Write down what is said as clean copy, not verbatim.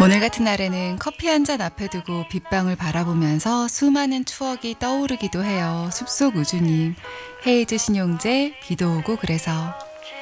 오늘 같은 날에는 커피 한 잔 앞에 두고 빗방울 바라보면서 수많은 추억이 떠오르기도 해요. 숲속 우주님, 헤이즈 신용재, 비도 오고 그래서.